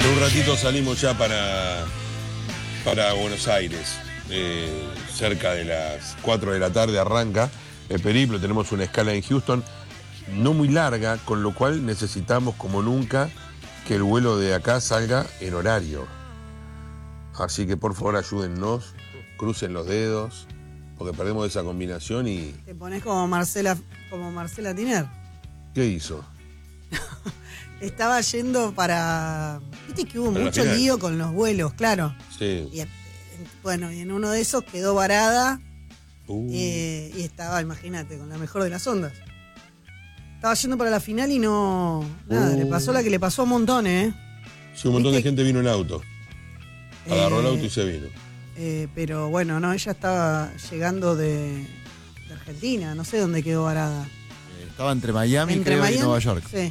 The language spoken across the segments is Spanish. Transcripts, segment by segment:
En un ratito salimos ya para Buenos Aires. Cerca de las 4 de la tarde arranca el periplo. Tenemos una escala en Houston no muy larga, con lo cual necesitamos como nunca que el vuelo de acá salga en horario. Así que por favor ayúdennos, crucen los dedos, porque perdemos esa combinación y... Te pones como Marcela Tiner. ¿Qué hizo? Estaba yendo para... Viste que hubo para mucho lío con los vuelos, claro. Sí. Y bueno, y en uno de esos quedó varada y estaba, imagínate, con la mejor de las ondas. Estaba yendo para la final y no... Nada, le pasó la que le pasó a un montón, ¿eh? Sí, un montón de gente vino en auto. Agarró el auto y se vino. Pero bueno, no, ella estaba llegando de Argentina, no sé dónde quedó varada. Estaba entre Miami, Entre creo, Miami, y Nueva York. Sí.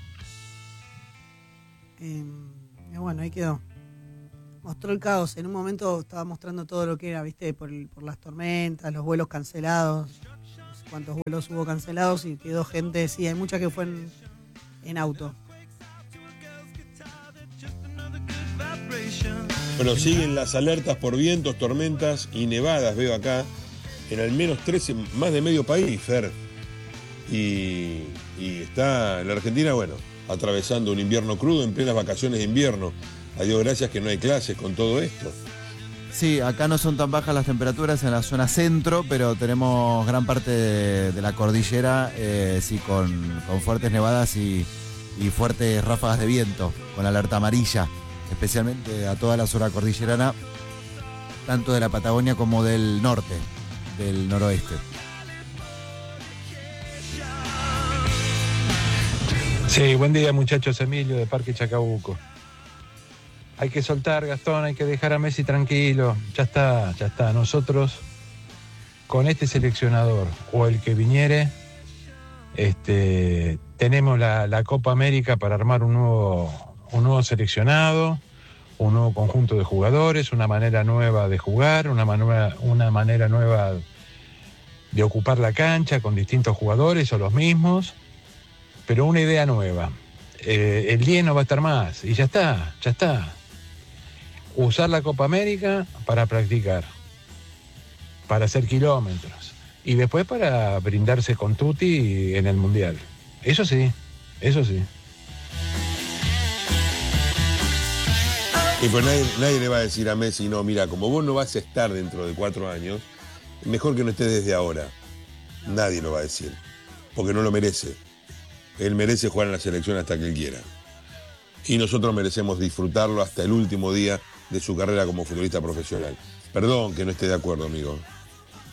Y bueno, ahí quedó. Mostró el caos. En un momento estaba mostrando todo lo que era, viste, por las tormentas, los vuelos cancelados. No sé cuántos vuelos hubo cancelados y quedó gente. Sí, hay mucha que fue en auto. Bueno, siguen las alertas por vientos, tormentas y nevadas, veo acá, en al menos 13, más de medio país, Fer. Y está en la Argentina, bueno, atravesando un invierno crudo en plenas vacaciones de invierno. A Dios gracias que no hay clases con todo esto. Sí, acá no son tan bajas las temperaturas en la zona centro, pero tenemos gran parte de la cordillera, sí, con fuertes nevadas y fuertes ráfagas de viento, con alerta amarilla, especialmente a toda la zona cordillerana, tanto de la Patagonia como del norte, del noroeste. Sí, buen día muchachos, Emilio de Parque Chacabuco. Hay que soltar, Gastón, hay que dejar a Messi tranquilo. Ya está. Nosotros, con este seleccionador o el que viniere, tenemos la Copa América para armar un nuevo seleccionado, un nuevo conjunto de jugadores, una manera nueva de jugar, una manera nueva de ocupar la cancha con distintos jugadores o los mismos, pero una idea nueva. El 10 no va a estar más y ya está. Usar la Copa América para practicar, para hacer kilómetros y después para brindarse con Tutti en el Mundial. Eso sí. Y pues nadie le va a decir a Messi, no, mira, como vos no vas a estar dentro de 4 años, mejor que no estés desde ahora. Nadie lo va a decir, porque no lo merece. Él merece jugar en la selección hasta que él quiera. Y nosotros merecemos disfrutarlo hasta el último día de su carrera como futbolista profesional. Perdón que no esté de acuerdo, amigo.